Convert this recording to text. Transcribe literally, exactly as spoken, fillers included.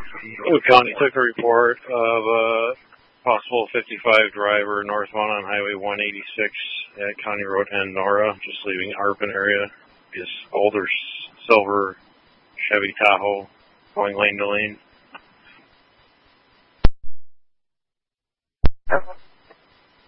Wood County took a report of a possible fifty-five driver northbound on Highway one eighty-six at County Road N Nora, just leaving Arpin area. His older silver Chevy Tahoe going lane to lane.